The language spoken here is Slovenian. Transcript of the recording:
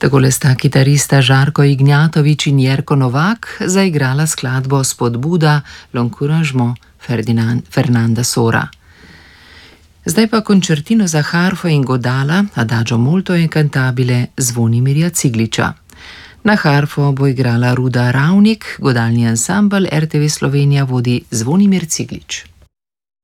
Takole sta kitarista Žarko Ignjatovič in Jerko Novak zaigrala skladbo Spodbuda L'encouragement Fernanda Sora. Zdaj pa končertino za harfo in godala Adagio molto incantabile Zvonimirja Cigliča. Na harfo bo igrala Ruda Ravnik, godalni ansambel RTV Slovenija vodi Zvonimir Ciglič.